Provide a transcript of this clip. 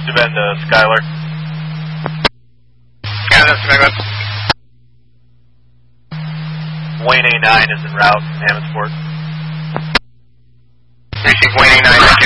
Sioux Bend to Skylar. Yeah, that's right. Wayne A9 is en route from Hammondsport. Receive Wayne A9.